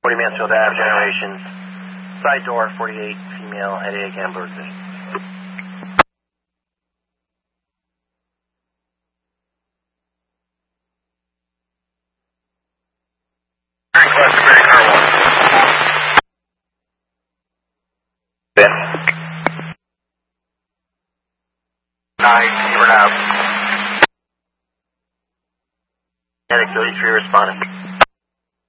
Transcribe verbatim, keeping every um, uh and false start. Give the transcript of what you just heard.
forty Mansfield Ave, generation. Side door, forty-eight, female, headache, Hamburg. Request Credit Car one. Ben. nine, for now. Headache thirty-three responding.